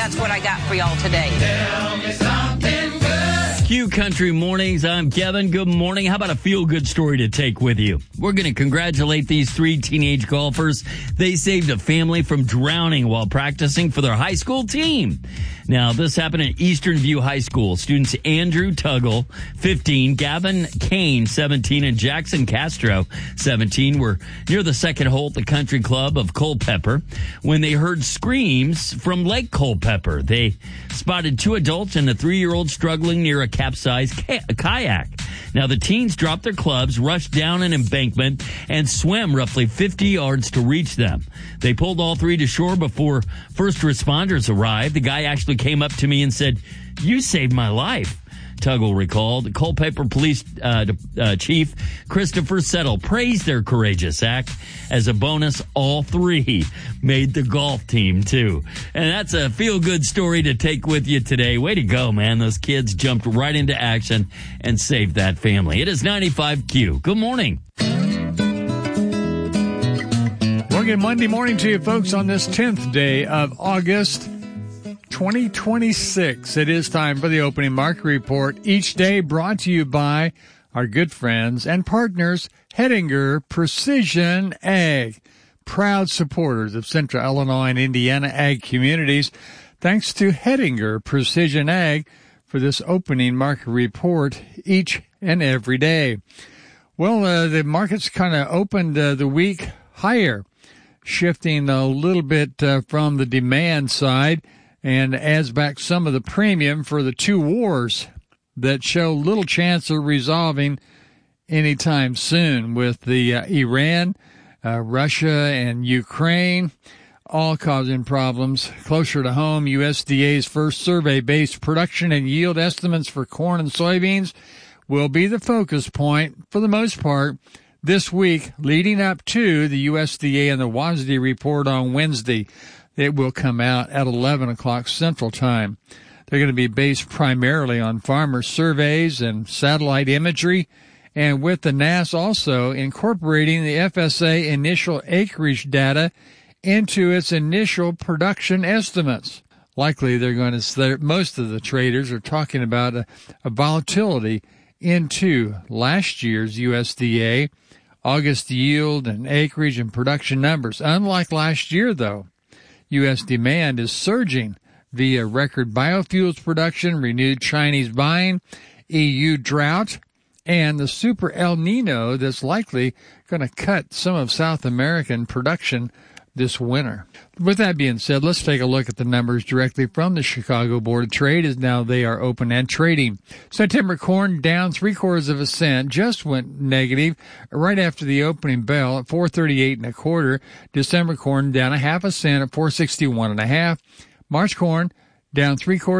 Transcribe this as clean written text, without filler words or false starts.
that's what I got for y'all today. Tell me something good. Q Country Mornings, I'm Kevin. Good morning. How about a feel-good story to take with you? We're going to congratulate these 3 teenage golfers. They saved a family from drowning while practicing for their high school team. Now, this happened at Eastern View High School. Students Andrew Tuggle, 15, Gavin Kane, 17, and Jackson Castro, 17, were near the second hole at the country club of Culpeper when they heard screams from Lake Culpeper. They spotted 2 adults and a 3-year-old struggling near a capsized kayak. Now, the teens dropped their clubs, rushed down an embankment, and swam roughly 50 yards to reach them. They pulled all 3 to shore before first responders arrived. The guy actually came up to me and said, "You saved my life," Tuggle recalled. Culpeper Police Chief Christopher Settle praised their courageous act. As a bonus, all 3 made the golf team, too. And that's a feel-good story to take with you today. Way to go, man. Those kids jumped right into action and saved that family. It is 95Q. Good morning. Good Monday morning to you folks on this 10th day of August 2026. It is time for the opening market report. Each day brought to you by our good friends and partners, Hettinger Precision Ag. Proud supporters of Central Illinois and Indiana ag communities. Thanks to Hettinger Precision Ag for this opening market report each and every day. Well, the markets kind of opened the week higher, shifting a little bit from the demand side and adds back some of the premium for the 2 wars that show little chance of resolving anytime soon, with the Iran, Russia, and Ukraine all causing problems. Closer to home, USDA's first survey-based production and yield estimates for corn and soybeans will be the focus point for the most part this week, leading up to the USDA and the WASDE report on Wednesday. It will come out at 11 o'clock Central Time. They're going to be based primarily on farmer surveys and satellite imagery, and with the NASS also incorporating the FSA initial acreage data into its initial production estimates. Likely they're going to, most of the traders are talking about a volatility into last year's USDA August yield and acreage and production numbers. Unlike last year, though, U.S. demand is surging via record biofuels production, renewed Chinese buying, EU drought, and the super El Nino that's likely going to cut some of South American production this winter. With that being said, let's take a look at the numbers directly from the Chicago Board of Trade, as now they are open and trading. September corn down 0.75 cents, just went negative right after the opening bell at 4.38 1/4. December corn down 0.5 cent at 4.61 1/2. March corn down 0.75